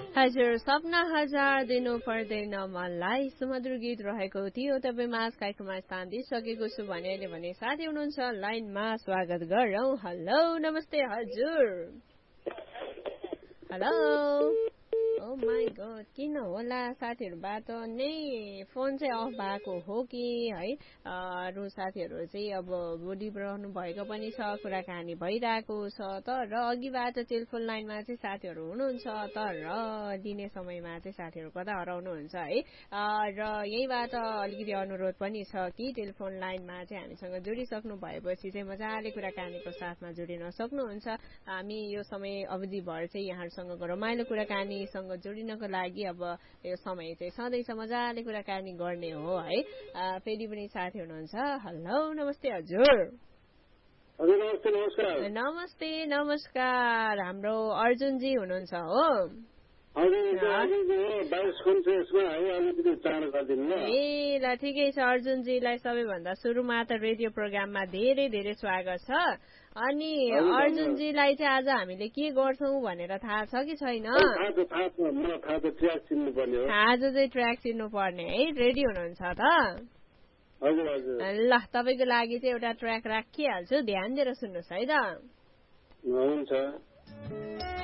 हजुर सपना हजार दिनु पर्दैन मलाई सुमधुर गीत रहेको थियो तपाईमा कार्यक्रममा स्थान दिइसकेको छु भने अहिले भने साथी हुनुहुन्छ लाइनमा स्वागत गरौँ हेलो नमस्ते हजुर हेलो ओ माय गॉड किन होला साथीहरुबाट नै फोन चाहिँ अफ भएको हो कि है अरु साथीहरु चाहिँ अब बोडी रहनु भएको पनि छ कुराकानी भइरहेको छ तर अघिबाट टेलिफोन लाइनमा चाहिँ साथीहरु हुनुहुन्छ तर दिने समयमा चाहिँ साथीहरु कता हराउनुहुन्छ है र यहीबाट अलिकति अनुरोध पनि छ कि टेलिफोन लाइनमा चाहिँ हामीसँग जोडिसक्नु भएपछि चाहिँ मजाले कुराकानीको साथमा जोडिन सक्नुहुन्छ हामी यो समय अवधि भर चाहिँ यहाँहरुसँग रमाइलो कुराकानीसँग जोडिनको लागि अब यो समय चाहिँ सधैँ मजाले कुराकानी गर्ने हो है फेरि पनि साथी हुनुहुन्छ हेलो नमस्ते हजुर नमस्ते नमस्कार हाम्रो अर्जुनजी हुनुहुन्छ हो ए ल ठिकै छ अर्जुनजीलाई सबैभन्दा सुरुमा त रेडियो प्रोग्राममा धेरै धेरै स्वागत छ अनि अर्जुनजीलाई चाहिँ आज हामीले के गर्छौं भनेर थाहा छ कि छैन आज चाहिँ ट्र्याक चिन्नु पर्ने है रेडी हुनुहुन्छ त ल तपाईको लागि चाहिँ एउटा ट्र्याक राखिहाल्छु ध्यान दिएर सुन्नुहोस् है त हुन्छ